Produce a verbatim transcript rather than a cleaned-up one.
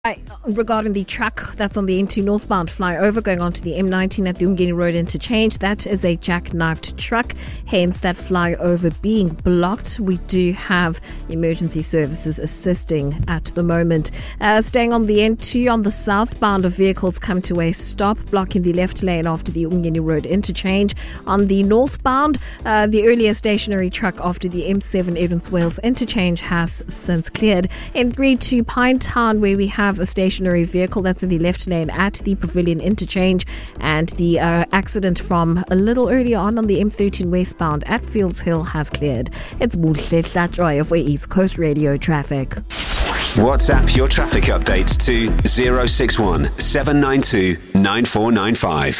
Right, regarding the truck that's on the M two northbound flyover going onto the M nineteen at the Umgeni Road interchange, that is a jackknifed truck, hence that flyover being blocked. We do have emergency services assisting at the moment. Uh, staying on the N two on the southbound, of vehicles come to a stop, blocking the left lane after the Umgeni Road interchange. On the northbound, uh, the earlier stationary truck after the M seven Edmonds Wales interchange has since cleared. N three to Pinetown, where we have a stationary vehicle that's in the left lane at the Pavilion interchange, and the uh, accident from a little earlier on on the M thirteen westbound at Fields Hill has cleared. It's Muhle Tlatroy for East Coast Radio Traffic. WhatsApp your traffic updates to zero six one seven nine two nine four nine five.